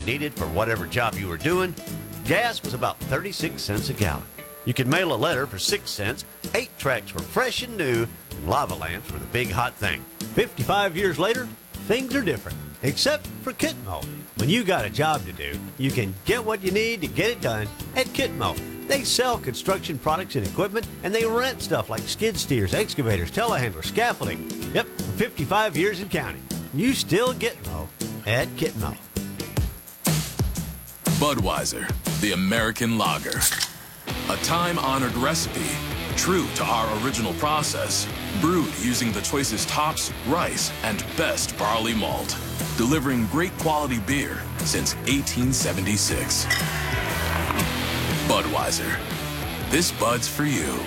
needed for whatever job you were doing, gas was about 36 cents a gallon. You could mail a letter for 6 cents, 8 tracks were fresh and new, and lava lamps were the big hot thing. 55 years later, things are different, except for Kitmo. When you got a job to do, you can get what you need to get it done at Kitmo. They sell construction products and equipment, and they rent stuff like skid steers, excavators, telehandlers, scaffolding. Yep, for 55 years and counting. You still get Mo at Kitmo. Budweiser, the American lager. A time-honored recipe, true to our original process, brewed using the choicest hops, rice, and best barley malt, delivering great quality beer since 1876. Budweiser. This Bud's for you.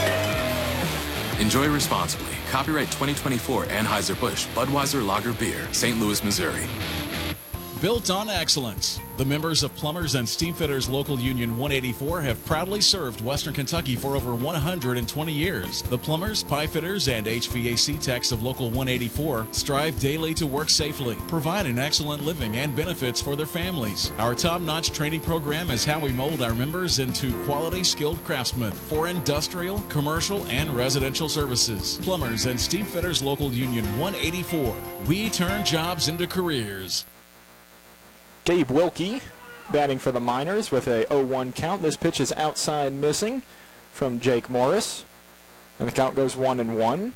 Enjoy responsibly. Copyright 2024 Anheuser-Busch Budweiser Lager Beer, St. Louis, Missouri. Built on excellence. The members of Plumbers and Steamfitters Local Union 184 have proudly served Western Kentucky for over 120 years. The plumbers, pipe fitters, and HVAC techs of Local 184 strive daily to work safely, provide an excellent living and benefits for their families. Our top-notch training program is how we mold our members into quality, skilled craftsmen for industrial, commercial, and residential services. Plumbers and Steamfitters Local Union 184. We turn jobs into careers. Gabe Wilkie batting for the Miners with a 0-1 count. This pitch is outside missing from Jake Morris. And the count goes 1-1.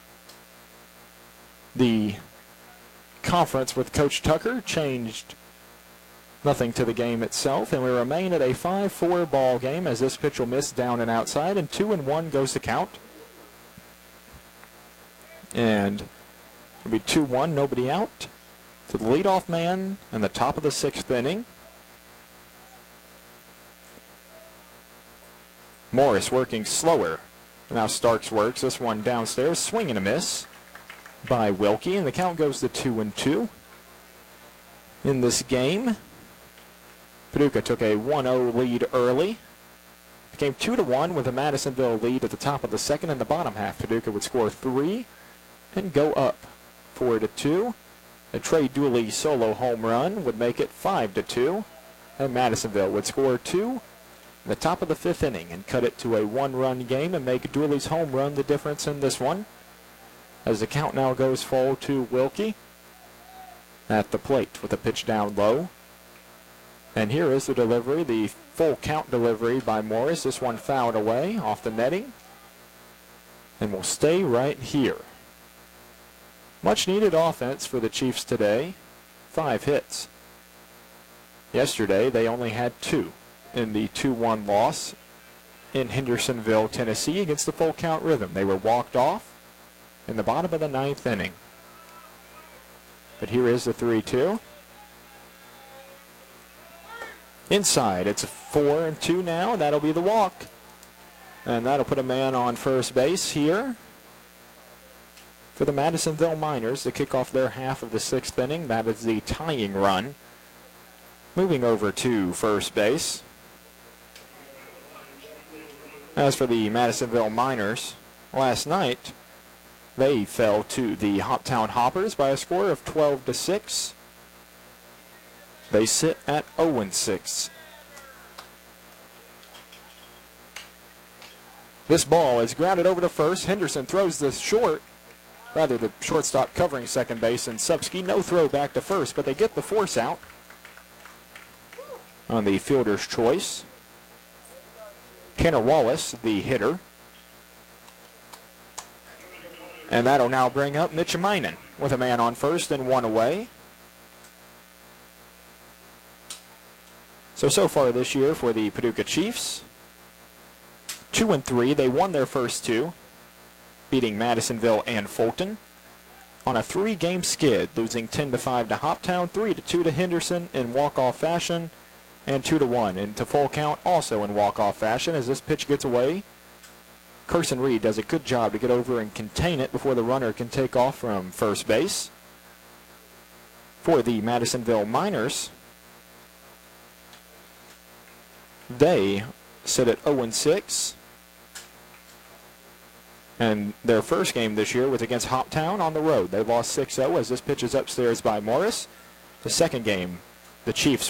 The conference with Coach Tucker changed nothing to the game itself. And we remain at a 5-4 ball game as this pitch will miss down and outside. And 2-1 goes the count. And it'll be 2-1, nobody out. To the leadoff man in the top of the 6th inning. Morris working slower. Now Starks works. This one downstairs. Swing and a miss by Wilkie. And the count goes to 2-2. In this game, Paducah took a 1-0 lead early. Became 2-1 with a Madisonville lead at the top of the 2nd. In the bottom half, Paducah would score 3 and go up 4-2. A Trey Dooley solo home run would make it 5-2. And Madisonville would score 2 in the top of the 5th inning and cut it to a 1-run game and make Dooley's home run the difference in this one. As the count now goes full to Wilkie at the plate with a pitch down low. And here is the delivery, the full count delivery by Morris. This one fouled away off the netting and will stay right here. Much needed offense for the Chiefs today. 5 hits. Yesterday they only had 2 in the 2-1 loss in Hendersonville, Tennessee against the full count Rhythm. They were walked off in the bottom of the 9th inning. But here is the 3-2. Inside, it's a 4-2 now. That'll be the walk. And that'll put a man on first base here for the Madisonville Miners to kick off their half of the 6th inning. That is the tying run. Moving over to first base. As for the Madisonville Miners, last night they fell to the Hoptown Hoppers by a score of 12-6. They sit at 0-6. This ball is grounded over to first. Henderson throws this short. Rather, the shortstop covering second base, and Subsky, no throw back to first, but they get the force out on the fielder's choice. Tanner Wallace, the hitter. And that'll now bring up Mitch Minen with a man on first and 1 away. So far this year for the Paducah Chiefs, 2-3. They won their first 2. Beating Madisonville and Fulton on a 3-game skid, losing 10-5 to Hoptown, 3-2 to Henderson in walk-off fashion, and 2-1 into full count also in walk-off fashion. As this pitch gets away, Carson Reed does a good job to get over and contain it before the runner can take off from first base. For the Madisonville Miners, they sit at 0-6. And their first game this year was against Hoptown on the road. They lost 6-0 as this pitch is upstairs by Morris. The second game, the Chiefs